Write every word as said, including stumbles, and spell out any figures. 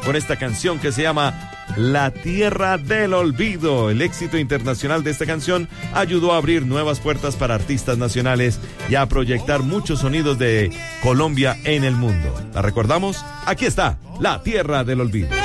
con esta canción que se llama La Tierra del Olvido. El éxito internacional de esta canción ayudó a abrir nuevas puertas para artistas nacionales y a proyectar muchos sonidos de Colombia en el mundo. ¿La recordamos? Aquí está, La Tierra del Olvido.